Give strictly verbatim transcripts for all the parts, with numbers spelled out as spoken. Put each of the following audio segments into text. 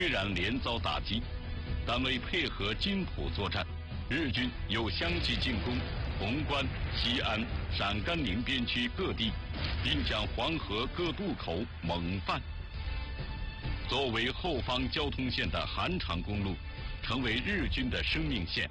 虽然连遭打击，但为配合津浦作战，日军又相继进攻潼关、西安、陕甘宁边区各地，并将黄河各渡口猛犯。作为后方交通线的韩长公路，成为日军的生命线。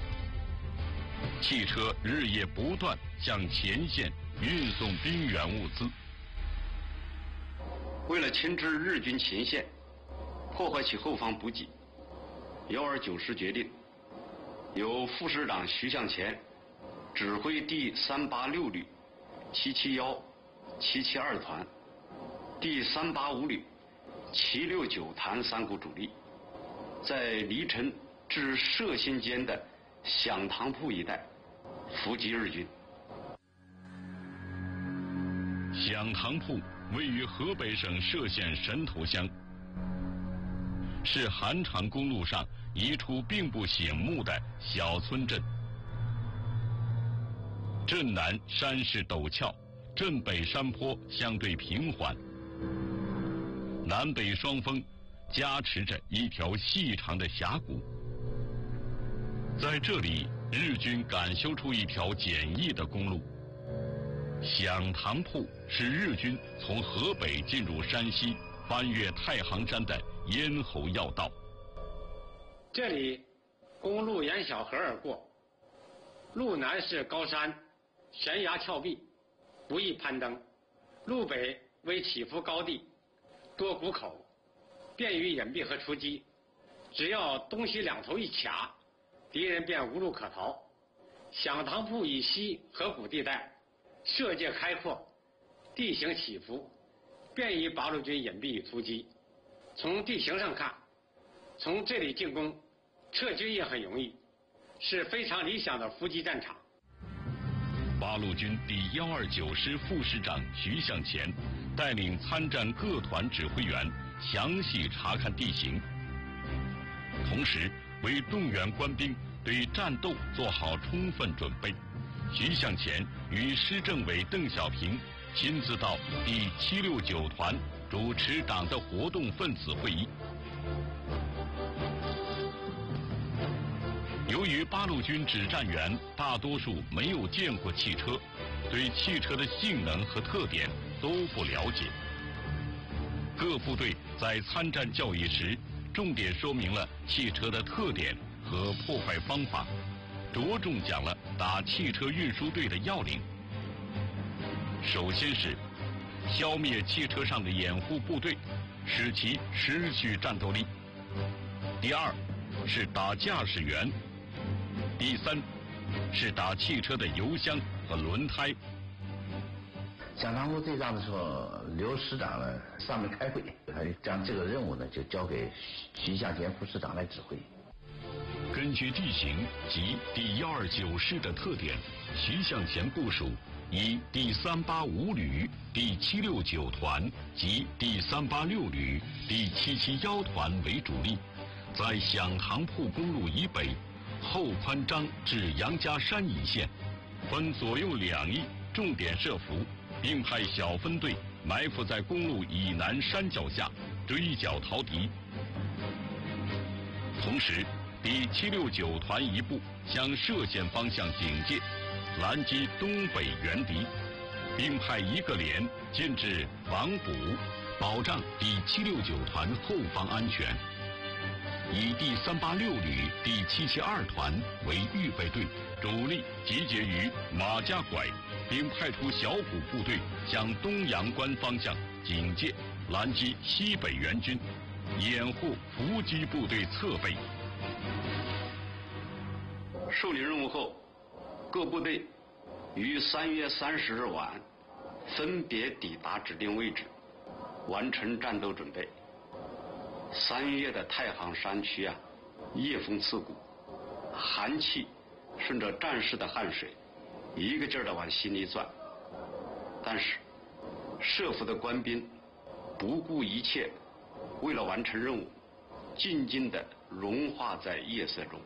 汽车日夜不断向前线运送兵员物资。 为了牵制日军前线，破坏其后方补给，幺二九师决定由副师长徐向前指挥第三八六旅、七七幺、七七二团、第三八五旅、七六九团三股主力，在黎城至涉新间的响堂铺一带伏击日军。 响堂铺位于河北省涉县神头乡，是韩长公路上一处并不醒目的小村镇。镇南山势陡峭，镇北山坡相对平缓，南北双峰夹持着一条细长的峡谷。在这里，日军赶修出一条简易的公路。响堂铺是日军从河北进入山西、翻越太行山的咽喉要道。 这里公路沿小河而过，路南是高山、悬崖峭壁，不易攀登；路北为起伏高地，多谷口，便于隐蔽和出击。只要东西两头一卡，敌人便无路可逃。响堂铺以西河谷地带射界开阔，地形起伏，便于八路军隐蔽与突击。从地形上看，从这里进攻，撤军也很容易，是非常理想的伏击战场。 八路军第幺二九师副师长徐向前带领参战各团指挥员详细查看地形，同时为动员官兵对战斗做好充分准备。徐向前与师政委邓小平亲自到第七六九团主持党的活动分子会议。由于八路军指战员大多数没有见过汽车，对汽车的性能和特点都不了解，各部队在参战教育时重点说明了汽车的特点和破坏方法，着重讲了打汽车运输队的要领。首先是消灭汽车上的掩护部队，使其失去战斗力。第二是打驾驶员。第三是打汽车的油箱和轮胎。 响堂铺对仗的时候，刘师长呢上面开会，他就将这个任务呢就交给徐向前副师长来指挥。 根据地形及第幺二九师的特点，徐向前部署以第三八五旅、第七六九团及第三八六旅、第七七幺团为主力，在响堂铺公路以北后宽张至杨家山一线，分左右两翼重点设伏，并派小分队埋伏在公路以南山脚下追剿逃敌。同时，第七六九团一部向涉县方向警戒，拦击东北援敌，并派一个连进至防捕，保障第七六九团后方安全。以第三八六旅、第七七二团为预备队，主力集结于马家拐，并派出小股部队向东阳关方向警戒，拦击西北援军，掩护伏击部队侧背。 受理任务后，各部队于三月三十日晚分别抵达指定位置，完成战斗准备。三月的太行山区啊，夜风刺骨，寒气顺着战士的汗水一个劲儿地往心里钻。但是设伏的官兵不顾一切，为了完成任务，静静地融化在夜色中。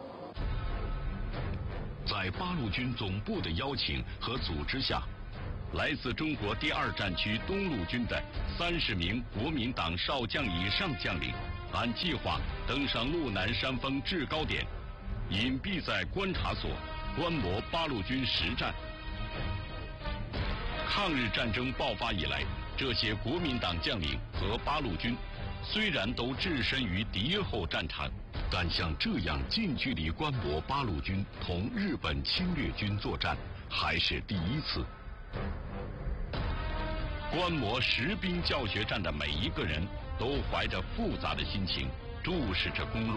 在八路军总部的邀请和组织下，来自中国第二战区东路军的三十名国民党少将以上将领按计划登上路南山峰制高点，隐蔽在观察所，观摩八路军实战。抗日战争爆发以来，这些国民党将领和八路军虽然都置身于敌后战场，但像这样近距离观摩八路军同日本侵略军作战，还是第一次。观摩实兵教学战的每一个人都怀着复杂的心情注视着公路。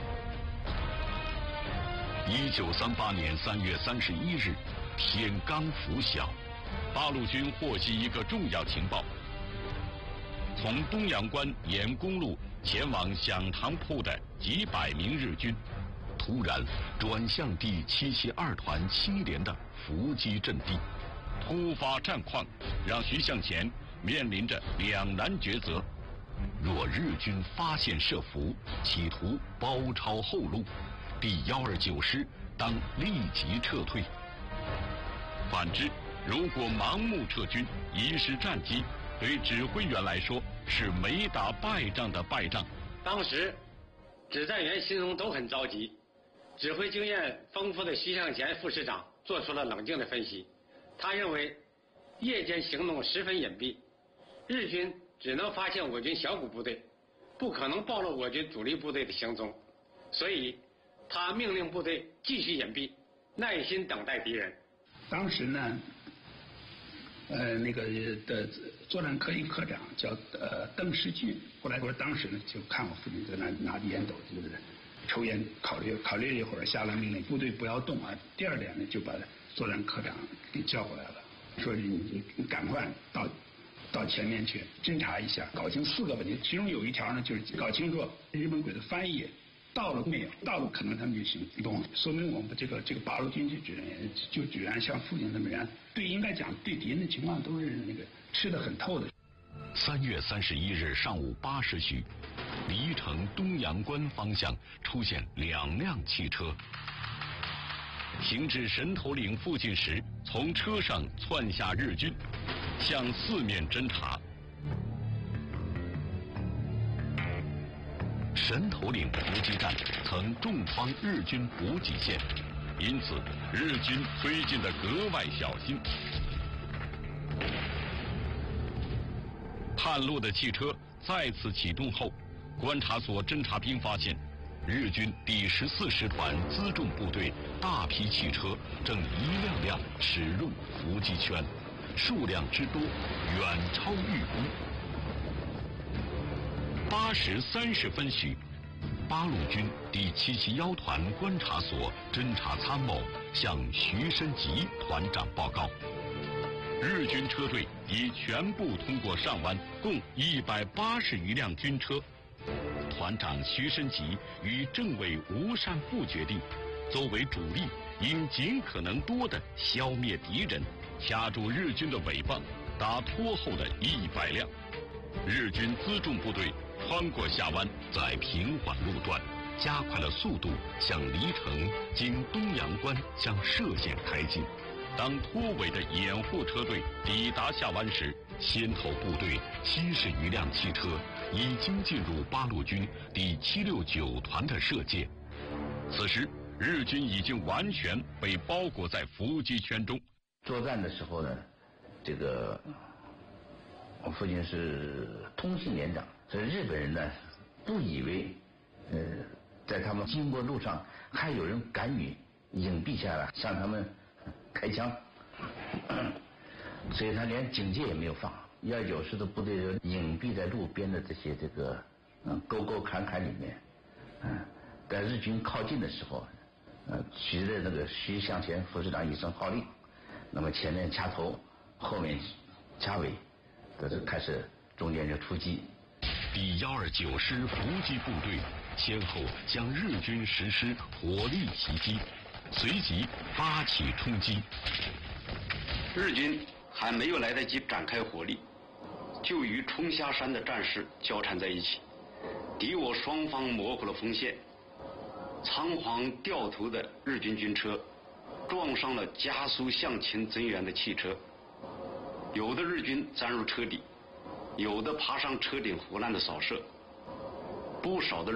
一九三八年三月三十一日，天刚拂晓，八路军获悉一个重要情报：从东阳关沿公路前往响堂铺的几百名日军，突然转向第七七二团七连的伏击阵地。突发战况让徐向前面临着两难抉择：若日军发现设伏，企图包抄后路，第一二九师当立即撤退；反之，如果盲目撤军，遗失战机，对指挥员来说是没打败仗的败仗。 当时，指战员心中都很着急。指挥经验丰富的徐向前副师长做出了冷静的分析。他认为，夜间行动十分隐蔽，日军只能发现我军小股部队，不可能暴露我军主力部队的行踪，所以，他命令部队继续隐蔽，耐心等待敌人。 当时呢，呃，那个的作战科一科长叫呃邓世俊，后来说当时呢就看我父亲在那拿着烟斗就是抽烟，考虑考虑一会儿，下了命令，部队不要动啊。第二点呢，就把作战科长给叫过来了，说你你赶快到到前面去侦查一下，搞清四个问题。其中有一条呢，就是搞清楚日本鬼子翻译到了没有，到了可能他们就行动，说明我们这个这个八路军就居然就居然像父亲他们人，对应该讲对敌人的情况都是那个吃得很透的。 三月三十一日上午八时许，黎城东阳关方向出现两辆汽车。行至神头岭附近时，从车上窜下日军，向四面侦察。神头岭伏击战曾重创日军补给线，因此日军推进得格外小心。探路的汽车再次启动后，观察所侦察兵发现，日军第十四师团辎重部队大批汽车正一辆辆驶入伏击圈，数量之多远超预估。八时三十分许，八路军第七七一团观察所侦察参谋向徐申吉团长报告，日军车队已全部通过上湾，共一百八十余辆军车。团长徐申吉与政委吴善富决定，作为主力，应尽可能多地消灭敌人，掐住日军的尾巴，打拖后的一百辆。日军辎重部队穿过下湾，在平缓路段加快了速度，向黎城经东阳关向歙县开进。当拖尾的掩护车队抵达下湾时，先头部队七十余辆汽车已经进入八路军第七六九团的射界。此时，日军已经完全被包裹在伏击圈中。 作战的时候呢，这个我父亲是通信连长，所以日本人呢不以为，呃，在他们经过路上还有人敢于隐蔽下来向他们开枪，所以他连警戒也没有放。一二九师的部队隐蔽在路边的这些这个嗯沟沟坎坎里面，嗯，在日军靠近的时候，呃，徐的那个徐向前副师长一声号令，那么前面掐头，后面掐尾，这就开始中间就出击。 第一二九师伏击部队先后向日军实施火力袭击，随即发起冲击。 日军还没有来得及展开火力，就与冲下山的战士交缠在一起，敌我双方模糊了锋线。仓皇掉头的日军军车撞上了加速向前增援的汽车，有的日军钻入车底，有的爬上车顶胡乱的扫射。 不少的